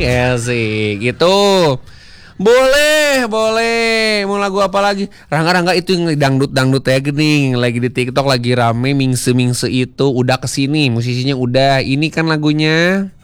Ya sih, gitu. Boleh, boleh. Mau lagu apa lagi? Rangga-rangga itu yang dangdut-dangdut ya gini, lagi di TikTok lagi rame mingse-mingse itu udah kesini, musisinya udah. Ini kan lagunya.